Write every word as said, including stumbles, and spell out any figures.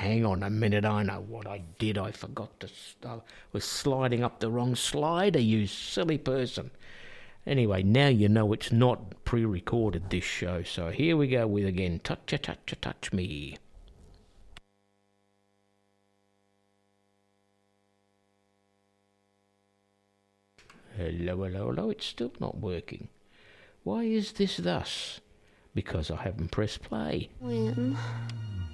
hang on a minute, I know what I did. I forgot to... I was sliding up the wrong slider, you silly person. Anyway, now you know it's not pre-recorded, this show. So here we go with again, Touch-a, touch-a, touch me. Hello, hello, hello, it's still not working. Why is this thus? Because I haven't pressed play. When